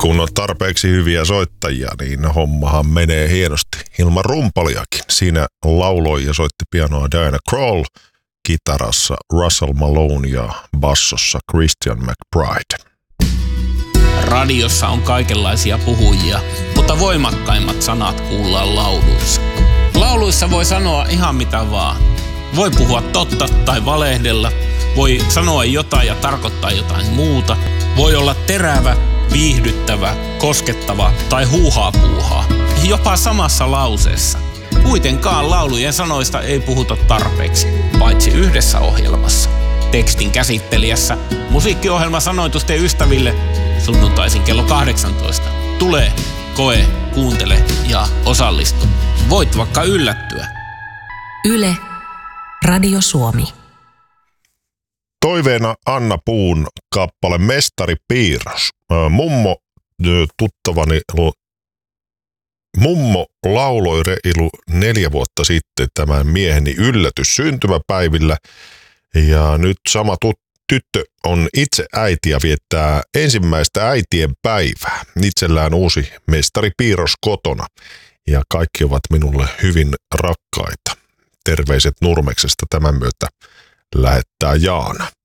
Kun on tarpeeksi hyviä soittajia, niin hommahan menee hienosti ilman rumpaliakin. Siinä lauloi ja soitti pianoa Diana Krall, kitarassa Russell Malone ja bassossa Christian McBride. Radiossa on kaikenlaisia puhujia, mutta voimakkaimmat sanat kuullaan lauluissa. Lauluissa voi sanoa ihan mitä vaan. Voi puhua totta tai valehdella, voi sanoa jotain ja tarkoittaa jotain muuta. Voi olla terävä, viihdyttävä, koskettava tai huuhaa-puuhaa. Jopa samassa lauseessa. Kuitenkaan laulujen sanoista ei puhuta tarpeeksi, paitsi yhdessä ohjelmassa. Tekstin käsittelijässä musiikkiohjelma Sanoitusten ystäville sunnuntaisin kello 18. Tule, koe, kuuntele ja osallistu. Voit vaikka yllättyä. Yle, Radio Suomi. Toiveena Anna Puun kappale Mestaripiirros. Mummo lauloi reilu 4 vuotta sitten tämän mieheni yllätys syntymäpäivillä. Ja nyt sama tyttö on itse äiti ja viettää ensimmäistä äitien päivää. Itsellään uusi mestaripiirros kotona ja kaikki ovat minulle hyvin rakkaita. Terveiset Nurmeksesta tämän myötä lähettää Jaana.